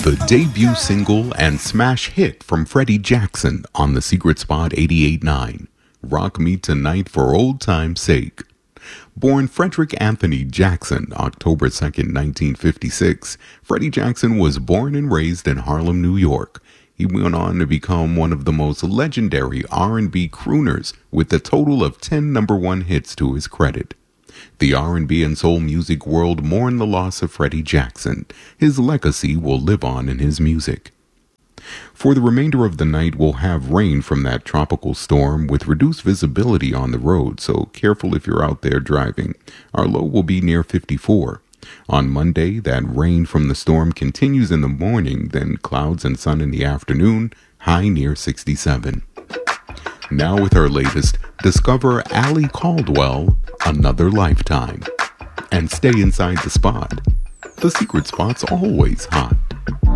The debut single and smash hit from Freddie Jackson on The Secret Spot 88.9, Rock Me Tonight for Old Time's Sake. Born Frederick Anthony Jackson, October 2nd, 1956, Freddie Jackson was born and raised in Harlem, New York. He went on to become one of the most legendary R&B crooners with a total of 10 #1 hits to his credit. The R&B and soul music world mourn the loss of Freddie Jackson. His legacy will live on in his music. For the remainder of the night, we'll have rain from that tropical storm with reduced visibility on the road, so careful if you're out there driving. Our low will be near 54. On Monday, that rain from the storm continues in the morning, then clouds and sun in the afternoon, high near 67. Now with our latest, discover Allie Caldwell, Another Lifetime. And stay inside the spot. The Secret Spot's always hot.